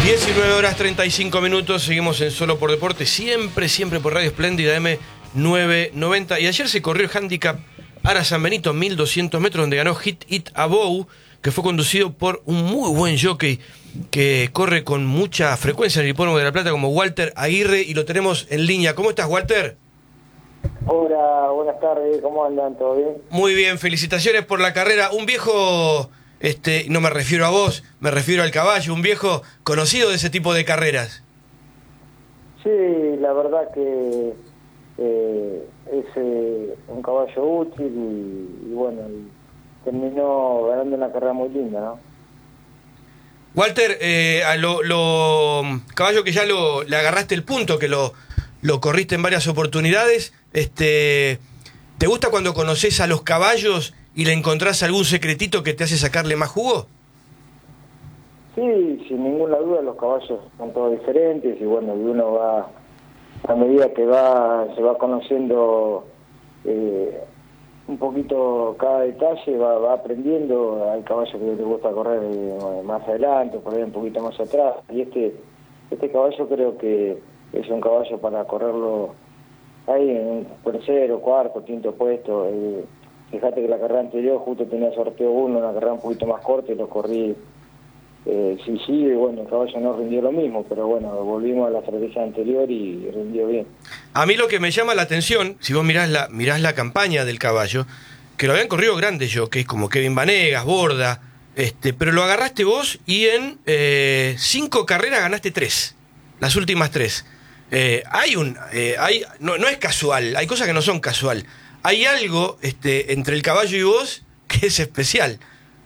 19:35, seguimos en Solo por Deporte, siempre por Radio Espléndida M990. Y ayer se corrió el handicap Ara San Benito, 1200 metros, donde ganó Hit It Above, que fue conducido por un muy buen jockey que corre con mucha frecuencia en el Hipódromo de La Plata, como Walter Aguirre, y lo tenemos en línea. ¿Cómo estás, Walter? Hola, buenas tardes, ¿cómo andan? ¿Todo bien? Muy bien, felicitaciones por la carrera. Un viejo, no me refiero a vos, me refiero al caballo, un viejo conocido de ese tipo de carreras. Sí, la verdad que es un caballo útil y bueno, terminó ganando una carrera muy linda, ¿no? Walter, caballo que ya le agarraste el punto, que lo corriste en varias oportunidades, ¿te gusta cuando conoces a los caballos y le encontrás algún secretito que te hace sacarle más jugo? Sí, sin ninguna duda los caballos son todos diferentes y bueno, y uno va, a medida que se va conociendo un poquito cada detalle, va aprendiendo. Hay caballos que les gusta correr más adelante, por ahí un poquito más atrás, y este caballo creo que es un caballo para correrlo ahí en tercero, cuarto, quinto puesto. Fíjate que la carrera anterior justo tenía sorteo uno, una carrera un poquito más corta, y lo corrí y bueno, el caballo no rindió lo mismo, pero bueno, volvimos a la estrategia anterior y rindió bien. A mí lo que me llama la atención, si vos mirás la campaña del caballo, que lo habían corrido grandes jockeys como Kevin Vanegas, Borda, pero lo agarraste vos y en 5 carreras ganaste 3, las últimas 3. No es casual, hay cosas que no son casual. Hay algo entre el caballo y vos que es especial.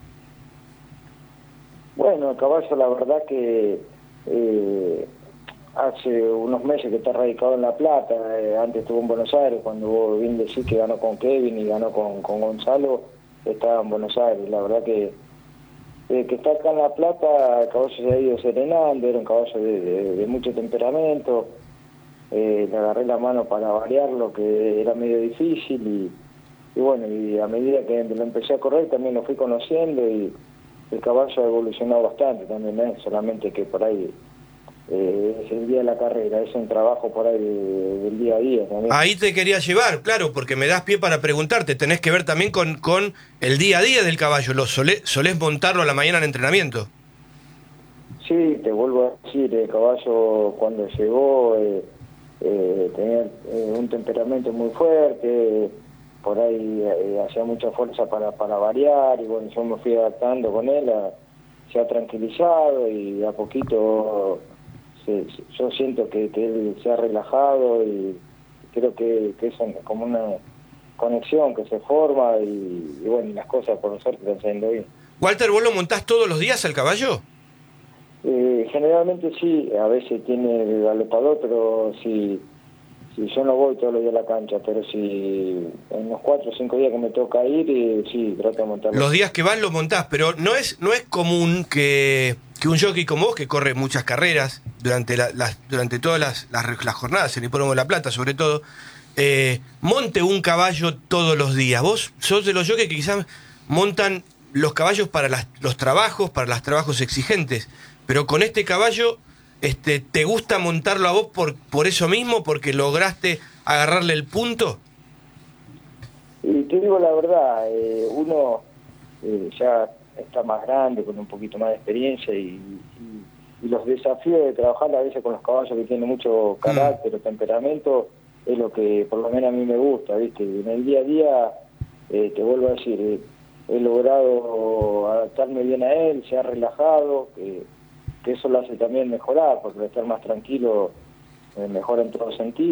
Bueno, el caballo la verdad que hace unos meses que está radicado en La Plata, antes estuvo en Buenos Aires, cuando vos bien decís que ganó con Kevin y ganó con Gonzalo, estaba en Buenos Aires. La verdad que está acá en La Plata, el caballo se ha ido serenando, era un caballo de mucho temperamento. Le agarré la mano para variarlo, que era medio difícil, y bueno, y a medida que lo empecé a correr también lo fui conociendo, y el caballo ha evolucionado bastante también, solamente que por ahí es el día de la carrera, es un trabajo por ahí del día a día también. Ahí te quería llevar, claro, porque me das pie para preguntarte, tenés que ver también con el día a día del caballo. ¿Solés montarlo a la mañana en entrenamiento? Sí, te vuelvo a decir, el caballo cuando llegó tenía un temperamento muy fuerte, por ahí hacía mucha fuerza para variar, y bueno, yo me fui adaptando con él, se ha tranquilizado, y de a poquito yo siento que él se ha relajado, y creo que es como una conexión que se forma, y bueno, y las cosas por suerte están saliendo bien. Walter, ¿vos lo montás todos los días al caballo? Generalmente sí, a veces tiene el galopador, pero si yo no voy todos los días a la cancha, pero si en los 4 o 5 días que me toca ir, sí, trato de montarlo. Los días que vas lo montás, pero no es común que un jockey como vos, que corre muchas carreras durante todas las jornadas, en el Hipódromo de La Plata sobre todo, monte un caballo todos los días. Vos sos de los jockeys que quizás montan los caballos para los trabajos exigentes, pero con este caballo ¿te gusta montarlo a vos por eso mismo, porque lograste agarrarle el punto? Y te digo la verdad, uno ya está más grande, con un poquito más de experiencia, y los desafíos de trabajar a veces con los caballos que tienen mucho carácter o temperamento es lo que por lo menos a mí me gusta, ¿viste? En el día a día, te vuelvo a decir, he logrado adaptarme bien a él, se ha relajado, que eso lo hace también mejorar, porque al estar más tranquilo mejora en todo sentido.